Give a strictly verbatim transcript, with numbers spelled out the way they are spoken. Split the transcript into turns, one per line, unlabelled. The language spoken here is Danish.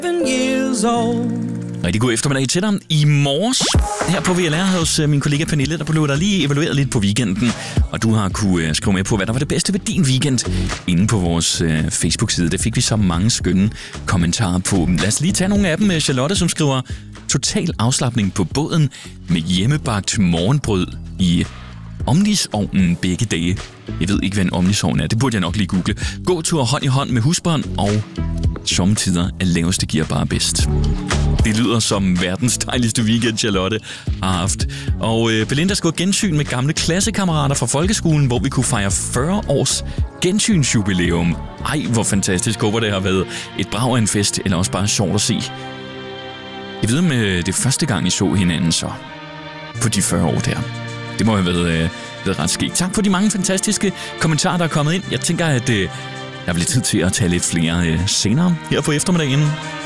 Rigtig god eftermiddag til dig. I morges her på V L R hos min kollega Pernille, der blev der lige evalueret lidt på weekenden, og du har kunne skrive med på, hvad der var det bedste ved din weekend inde på vores øh, Facebook-side. Det fik vi så mange skønne kommentarer på. Lad os lige tage nogle af dem. Charlotte, som skriver: total afslapning på båden med hjemmebagt morgenbrød i omnisovnen begge dage. Jeg ved ikke, hvad en omnisovn er. Det burde jeg nok lige google. Gåtur hånd i hånd med husbånd og sommetider er laveste gear bare bedst. Det lyder som verdens dejligste weekend, Charlotte har haft. Og øh, Belinda skulle gensyn med gamle klassekammerater fra folkeskolen, hvor vi kunne fejre fyrre års gensynsjubilæum. Ej, hvor fantastisk. Håber det har været et brag af en fest, eller også bare sjovt at se. Jeg ved med det første gang, I så hinanden så på de fyrre år der. Det må have været, øh, været ret skægt. Tak for de mange fantastiske kommentarer, der er kommet ind. Jeg tænker, at øh, der bliver tid til at tage lidt flere øh, senere her på eftermiddagen.